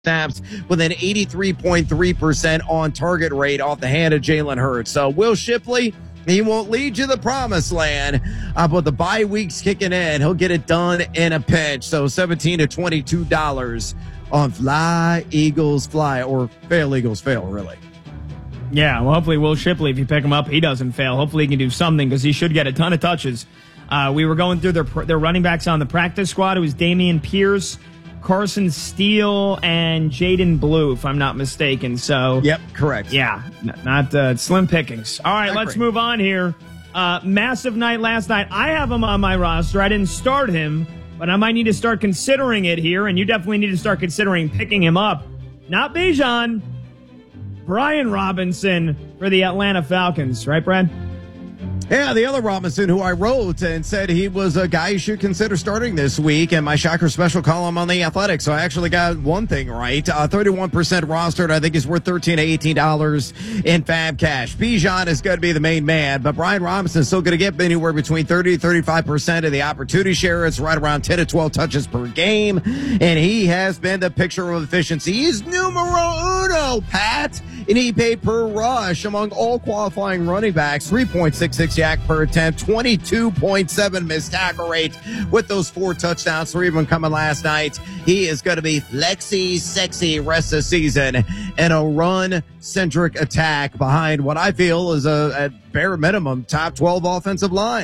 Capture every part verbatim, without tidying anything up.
snaps with an eighty-three point three percent on target rate off the hand of Jalen Hurts. So Will Shipley, he won't lead you to the promised land, uh, but the bye week's kicking in. He'll get it done in a pinch. So seventeen to twenty-two dollars on Fly, Eagles, Fly, or Fail, Eagles, Fail, really. Yeah, well, hopefully Will Shipley, if you pick him up, he doesn't fail. Hopefully he can do something because he should get a ton of touches. Uh, we were going through their, their running backs on the practice squad. It was Damian Pierce, Carson Steele, and Jaden Blue, if I'm not mistaken. So, yep, correct. Yeah, n- not uh, slim pickings. All right, not let's great. move on here. Uh, massive night last night. I have him on my roster. I didn't start him, but I might need to start considering it here, and you definitely need to start considering picking him up. Not Bijan, Brian Robinson for the Atlanta Falcons. Right, Brad? Yeah, the other Robinson who I wrote and said he was a guy you should consider starting this week in my Shocker Special column on The Athletic. So I actually got one thing right. Uh, thirty-one percent rostered. I think he's worth thirteen to eighteen dollars in Fab Cash. Bijan is going to be the main man, but Brian Robinson is still going to get anywhere between thirty to thirty-five percent of the opportunity share. It's right around ten to twelve touches per game, and he has been the picture of efficiency. He's numero uno, Pat, in E P A per rush among all qualifying running backs. three point six six yak per attempt, twenty-two point seven missed tackle rate with those four touchdowns, three of them coming last night. He is going to be flexy, sexy rest of the season and a run-centric attack behind what I feel is a, at bare minimum, top twelve offensive line.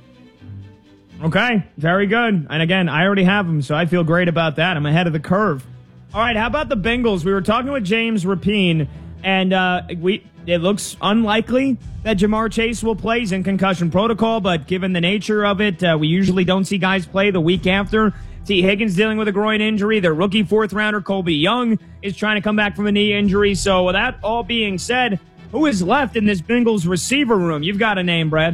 Okay, very good. And again, I already have him, so I feel great about that. I'm ahead of the curve. All right, how about the Bengals? We were talking with James Rapine, and uh, we it looks unlikely that Jamar Chase will play. He's in concussion protocol, but given the nature of it, uh, we usually don't see guys play the week after. T. Higgins dealing with a groin injury. Their rookie fourth-rounder, Colby Young, is trying to come back from a knee injury. So with that all being said, who is left in this Bengals receiver room? You've got a name, Brad.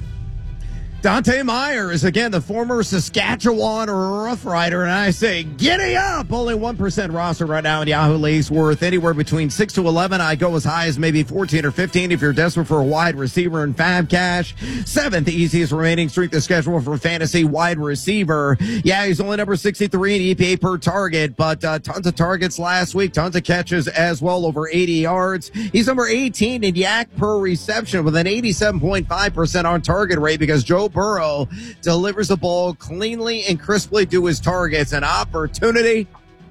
Dante Myers, again, the former Saskatchewan Rough Rider, and I say, giddy up! Only one percent roster right now in Yahoo League's worth anywhere between six to eleven. I go as high as maybe fourteen or fifteen if you're desperate for a wide receiver in Fab Cash. Seventh easiest remaining strength of schedule for fantasy wide receiver. Yeah, he's only number sixty-three in E P A per target, but uh, tons of targets last week, tons of catches as well, over eighty yards. He's number eighteen in yak per reception with an eighty-seven point five percent on target rate because Joe Burrow delivers the ball cleanly and crisply to his targets. An opportunity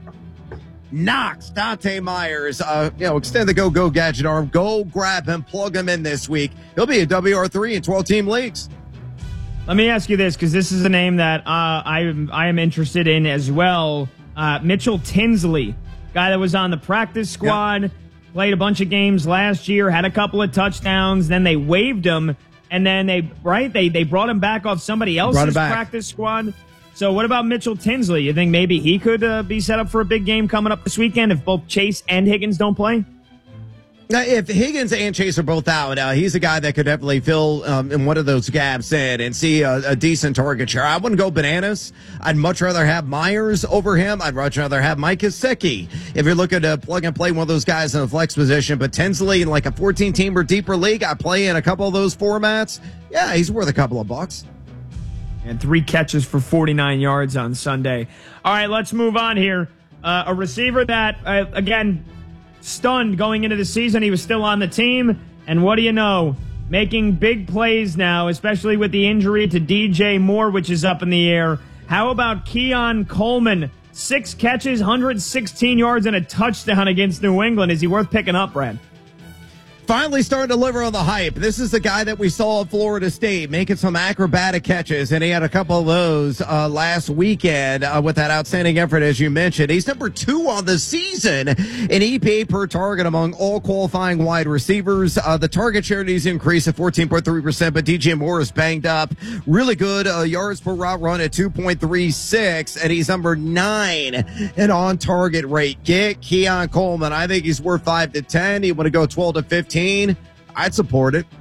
knocks Dante Myers. Uh, you know, extend the go go gadget arm. Go grab him, plug him in this week. He'll be a W R three in twelve team leagues. Let me ask you this, because this is a name that uh, I am I am interested in as well. Uh, Mitchell Tinsley, guy that was on the practice squad, yep. Played a bunch of games last year, had a couple of touchdowns. Then they waived him. And then they, right, they they brought him back off somebody else's practice squad. So what about Mitchell Tinsley? You think maybe he could uh, be set up for a big game coming up this weekend if both Chase and Higgins don't play? Now, if Higgins and Chase are both out, uh, he's a guy that could definitely fill um, in one of those gaps in and see a, a decent target share. I wouldn't go bananas. I'd much rather have Myers over him. I'd much rather have Mike Gesicki if you're looking to plug and play one of those guys in the flex position. But Tinsley in like a fourteen-team or deeper league, I play in a couple of those formats. Yeah, he's worth a couple of bucks. And three catches for forty-nine yards on Sunday. All right, let's move on here. Uh, a receiver that, uh, again, stunned going into the season. He was still on the team. And what do you know? Making big plays now, especially with the injury to D J Moore, which is up in the air. How about Keon Coleman? Six catches, one hundred sixteen yards, and a touchdown against New England. Is he worth picking up, Brad? Finally starting to deliver on the hype. This is the guy that we saw at Florida State making some acrobatic catches, and he had a couple of those uh, last weekend uh, with that outstanding effort, as you mentioned. He's number two on the season in E P A per target among all qualifying wide receivers. Uh, the target share needs to increase at fourteen point three percent, but D J Moore is banged up. Really good uh, yards per route run at two point three six, and he's number nine in on-target rate. Get Keon Coleman. I think he's worth five to ten. You want to go twelve to fifteen? I'd support it.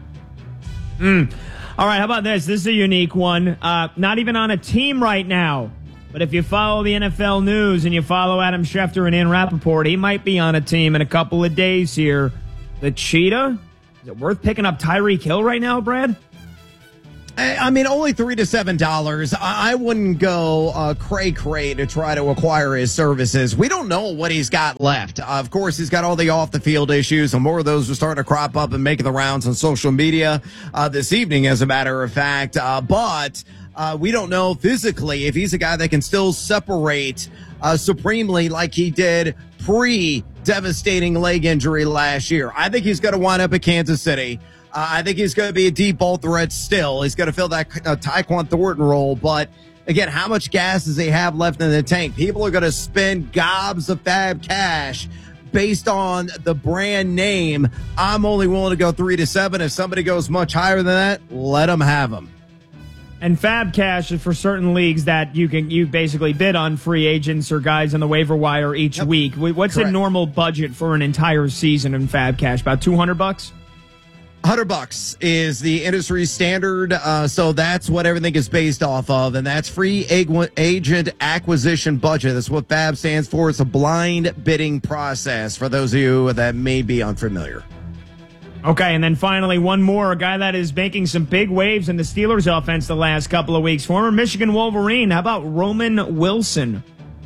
Mm. All right, how about this? This is a unique one. Uh, not even on a team right now, but if you follow the N F L news and you follow Adam Schefter and Ian Rappaport, he might be on a team in a couple of days here. The Cheetah? Is it worth picking up Tyreek Hill right now, Brad? I mean, only three to seven dollars. I wouldn't go uh, cray cray to try to acquire his services. We don't know what he's got left. Uh, of course, he's got all the off the field issues, and more of those are starting to crop up and making the rounds on social media uh, this evening, as a matter of fact. Uh, but uh, we don't know physically if he's a guy that can still separate uh, supremely like he did pre devastating leg injury last year. I think he's going to wind up at Kansas City. Uh, I think he's going to be a deep ball threat still. He's going to fill that uh, Tyquan Thornton role. But, again, how much gas does he have left in the tank? People are going to spend gobs of fab cash based on the brand name. I'm only willing to go three to seven. If somebody goes much higher than that, let them have them. And fab cash is for certain leagues that you can you basically bid on free agents or guys on the waiver wire each Yep. week. What's Correct. a normal budget for an entire season in fab cash? About two hundred bucks? one hundred bucks is the industry standard, uh, so that's what everything is based off of, and that's free ag- agent acquisition budget. That's what F A B stands for. It's a blind bidding process for those of you that may be unfamiliar. Okay, and then finally, one more. A guy that is making some big waves in the Steelers offense the last couple of weeks. Former Michigan Wolverine. How about Roman Wilson?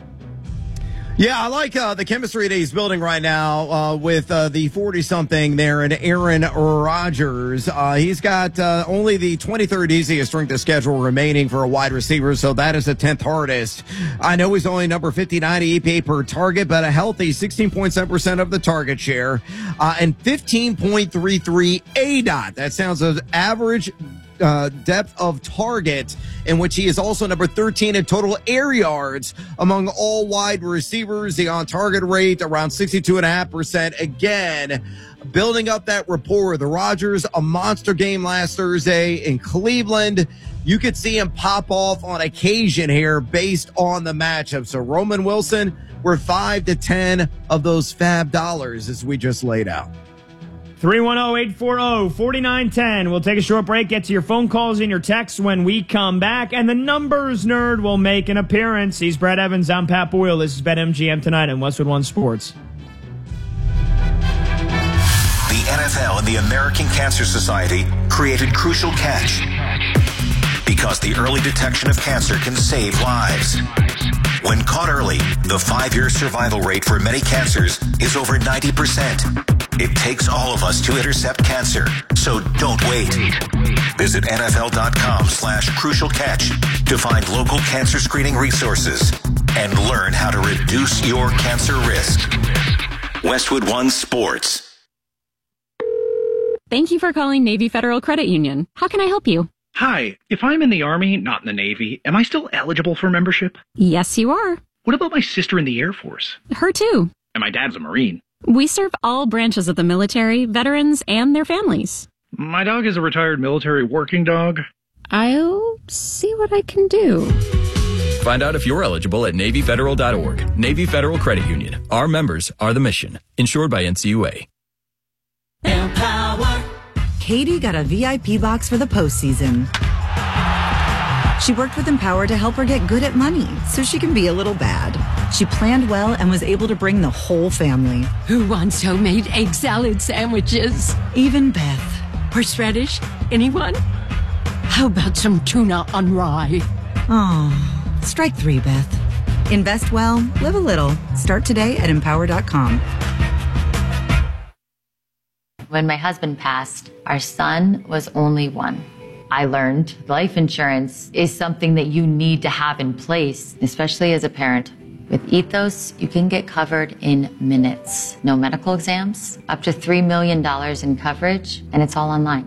Yeah, I like uh, the chemistry that he's building right now uh, with uh, the forty-something there and Aaron Rodgers. Uh, he's got uh, only the twenty-third easiest strength of schedule remaining for a wide receiver, so that is the tenth hardest. I know he's only number fifty-nine E P A per target, but a healthy sixteen point seven percent of the target share uh, and fifteen point three three A D O T. That sounds as average Uh, depth of target, in which he is also number thirteen in total air yards among all wide receivers. The on-target rate around sixty-two point five percent. Again, building up that rapport. The Rodgers, a monster game last Thursday in Cleveland. You could see him pop off on occasion here based on the matchup. So Roman Wilson, we're five to ten of those fab dollars as we just laid out. three one zero, eight four zero, four nine one zero. We'll take a short break, get to your phone calls and your texts when we come back. And the numbers nerd will make an appearance. He's Brad Evans. I'm Pat Boyle. This is BetMGM tonight on Westwood One Sports. The N F L and the American Cancer Society created Crucial Catch because the early detection of cancer can save lives. When caught early, the five-year survival rate for many cancers is over ninety percent. It takes all of us to intercept cancer, so don't wait. Visit nfl.com slash crucial catch to find local cancer screening resources and learn how to reduce your cancer risk. Westwood One Sports. Thank you for calling Navy Federal Credit Union. How can I help you? Hi, if I'm in the Army, not in the Navy, am I still eligible for membership? Yes, you are. What about my sister in the Air Force? Her too. And my dad's a Marine. We serve all branches of the military, veterans, and their families. My dog is a retired military working dog. I'll see what I can do. Find out if you're eligible at Navy Federal dot org. Navy Federal Credit Union. Our members are the mission. Insured by N C U A. Empower. Katie got a V I P box for the postseason. She worked with Empower to help her get good at money so she can be a little bad. She planned well and was able to bring the whole family. Who wants homemade egg salad sandwiches? Even Beth. Horseradish? Anyone? How about some tuna on rye? Oh, strike three, Beth. Invest well, live a little. Start today at empower dot com. When my husband passed, our son was only one. I learned life insurance is something that you need to have in place, especially as a parent. With Ethos, you can get covered in minutes. No medical exams, up to three million dollars in coverage, and it's all online.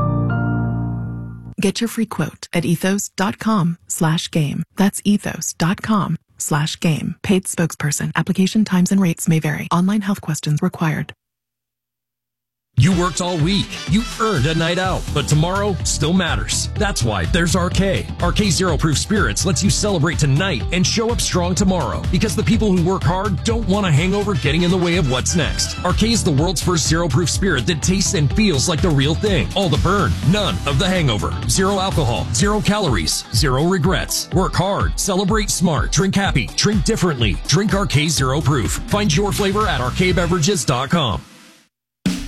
Get your free quote at ethos.com slash game. That's ethos.com slash game. Paid spokesperson. Application times and rates may vary. Online health questions required. You worked all week. You earned a night out, but tomorrow still matters. That's why there's R K. R K Zero Proof Spirits lets you celebrate tonight and show up strong tomorrow, because the people who work hard don't want a hangover getting in the way of what's next. R K is the world's first zero proof spirit that tastes and feels like the real thing. All the burn, none of the hangover. Zero alcohol, zero calories, zero regrets. Work hard, celebrate smart, drink happy, drink differently. Drink R K Zero Proof. Find your flavor at R K beverages dot com.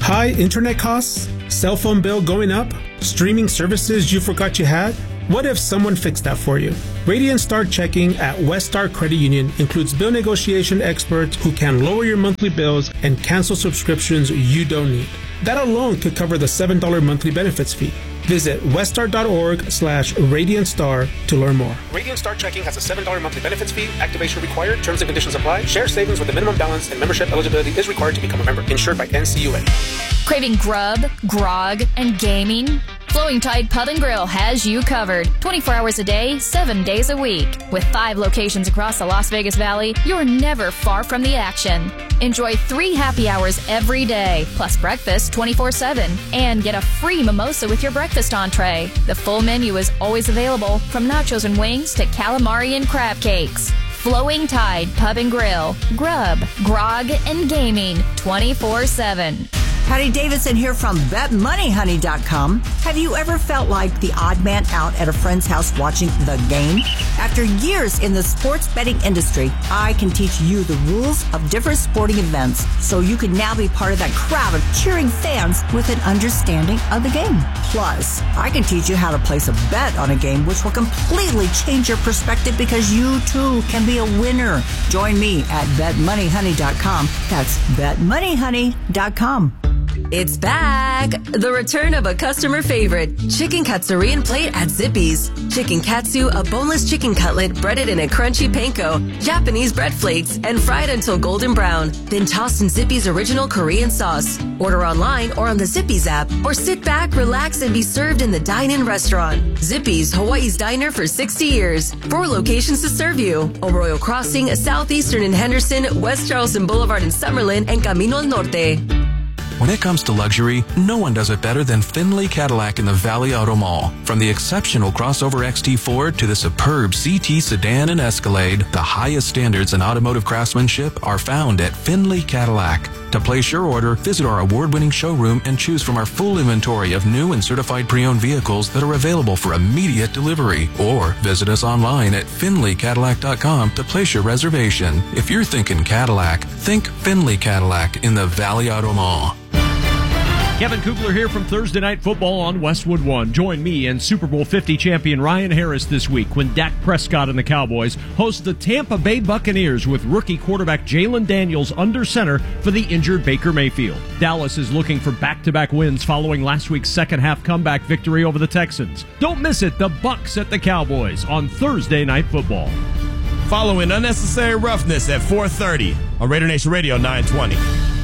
High internet costs? Cell phone bill going up? Streaming services you forgot you had? What if someone fixed that for you? Radiant Star Checking at West Star Credit Union includes bill negotiation experts who can lower your monthly bills and cancel subscriptions you don't need. That alone could cover the seven dollars monthly benefits fee. Visit weststar.org slash Radiant Star to learn more. Radiant Star Checking has a seven dollars monthly benefits fee. Activation required. Terms and conditions apply. Share savings with a minimum balance and membership eligibility is required to become a member. Insured by N C U A. Craving grub, grog, and gaming? Flowing Tide Pub and Grill has you covered. twenty-four hours a day, seven days a week. With five locations across the Las Vegas Valley, you're never far from the action. Enjoy three happy hours every day, plus breakfast twenty-four seven. And get a free mimosa with your breakfast entree. The full menu is always available, from nachos and wings to calamari and crab cakes. Flowing Tide Pub and Grill. Grub, grog, and gaming twenty-four seven. Patty Davidson here from bet money honey dot com. Have you ever felt like the odd man out at a friend's house watching the game? After years in the sports betting industry, I can teach you the rules of different sporting events so you can now be part of that crowd of cheering fans with an understanding of the game. Plus, I can teach you how to place a bet on a game, which will completely change your perspective because you too can be a winner. Join me at bet money honey dot com. That's bet money honey dot com. It's back! The return of a customer favorite, chicken katsuri plate at Zippy's. Chicken katsu, a boneless chicken cutlet breaded in a crunchy panko, Japanese bread flakes, and fried until golden brown, then tossed in Zippy's original Korean sauce. Order online or on the Zippy's app, or sit back, relax, and be served in the dine-in restaurant. Zippy's, Hawaii's diner for sixty years. Four locations to serve you. Arroyo Crossing, Southeastern in Henderson, West Charleston Boulevard in Summerlin, and Camino al Norte. When it comes to luxury, no one does it better than Finley Cadillac in the Valley Auto Mall. From the exceptional crossover X T Ford to the superb C T sedan and Escalade, the highest standards in automotive craftsmanship are found at Finley Cadillac. To place your order, visit our award-winning showroom and choose from our full inventory of new and certified pre-owned vehicles that are available for immediate delivery. Or visit us online at finley cadillac dot com to place your reservation. If you're thinking Cadillac, think Finley Cadillac in the Valley Auto Mall. Kevin Kugler here from Thursday Night Football on Westwood One. Join me and Super Bowl fifty champion Ryan Harris this week when Dak Prescott and the Cowboys host the Tampa Bay Buccaneers with rookie quarterback Jalen Daniels under center for the injured Baker Mayfield. Dallas is looking for back-to-back wins following last week's second-half comeback victory over the Texans. Don't miss it, the Bucs at the Cowboys on Thursday Night Football. Following Unnecessary Roughness at four thirty on Raider Nation Radio nine twenty.